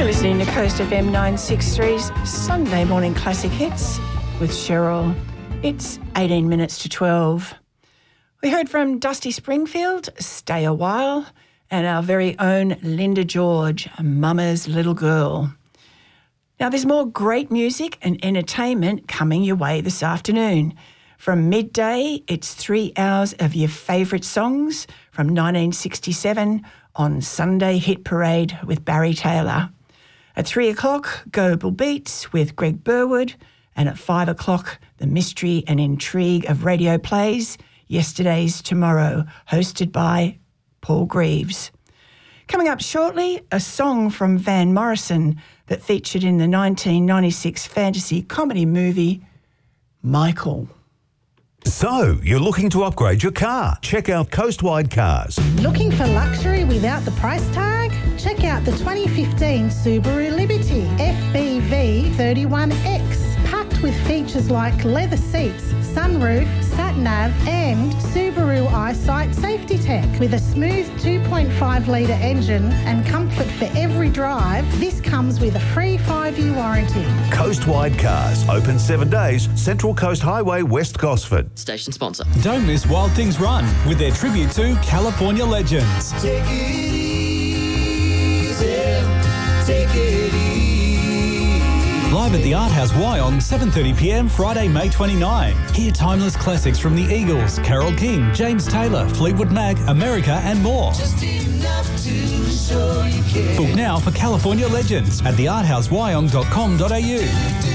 You're listening to Coast FM 963's Sunday Morning Classic Hits with Cheryl. It's 18 minutes to 12. We heard from Dusty Springfield, Stay a While, and our very own Linda George, Mama's Little Girl. Now, there's more great music and entertainment coming your way this afternoon. From midday, it's 3 hours of your favourite songs from 1967 on Sunday Hit Parade with Barry Taylor. At 3 o'clock, Global Beats with Greg Burwood, and at 5 o'clock, the mystery and intrigue of radio plays, Yesterday's Tomorrow, hosted by Paul Greaves. Coming up shortly, a song from Van Morrison that featured in the 1996 fantasy comedy movie Michael. So, you're looking to upgrade your car? Check out Coastwide Cars. Looking for luxury without the price tag? Check out the 2015 Subaru Liberty FBV 31X. Packed with features like leather seats, sunroof, sat-nav and Subaru EyeSight safety tech. With a smooth 2.5-litre engine and comfort for every drive, this comes with a free 5-year warranty. Coastwide Cars, open 7 days, Central Coast Highway, West Gosford. Station sponsor. Don't miss Wild Things Run with their tribute to California legends. Take it easy, take it easy. Live at the Art House Wyong, 7:30pm, Friday, May 29. Hear timeless classics from the Eagles, Carole King, James Taylor, Fleetwood Mac, America and more. Just enough to show you care. Book now for California legends at thearthousewyong.com.au.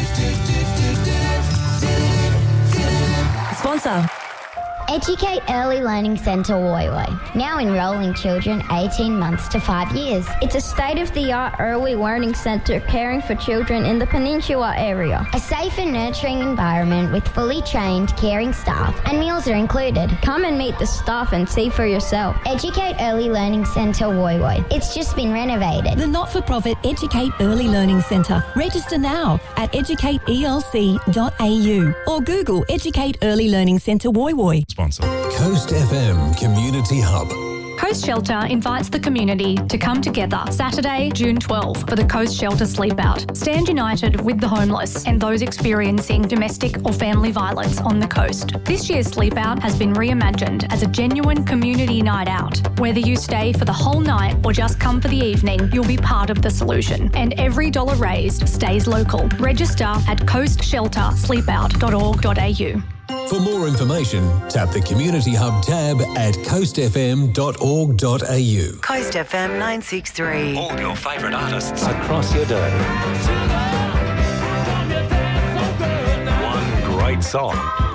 Sponsor. Educate Early Learning Centre Woy Woy, now enrolling children 18 months to 5 years. It's a state-of-the-art early learning centre caring for children in the Peninsula area. A safe and nurturing environment with fully trained, caring staff, and meals are included. Come and meet the staff and see for yourself. Educate Early Learning Centre Woy Woy. It's just been renovated. The not-for-profit Educate Early Learning Centre. Register now at educateelc.au or Google Educate Early Learning Centre Woy Woy. Sponsor. Coast FM Community Hub. Coast Shelter invites the community to come together Saturday, June 12 for the Coast Shelter Sleep Out. Stand united with the homeless and those experiencing domestic or family violence on the coast. This year's Sleep Out has been reimagined as a genuine community night out. Whether you stay for the whole night or just come for the evening, you'll be part of the solution. And every dollar raised stays local. Register at coastShelterSleepout.org.au. For more information, tap the Community Hub tab at coastfm.org.au. Coast FM 963. All your favourite artists across your day. One great song.